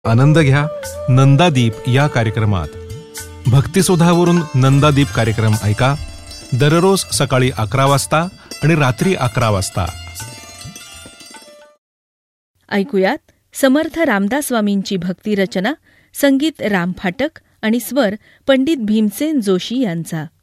आनंद घ्या नंदादीप या कार्यक्रमात. भक्तिसुधावरून नंदादीप कार्यक्रम ऐका दररोज सकाळी 11 वाजता आणि रात्री 11 वाजता. ऐकूयात समर्थ रामदास स्वामींची भक्तिरचना, संगीत राम फाटक आणि स्वर पंडित भीमसेन जोशी यांचा.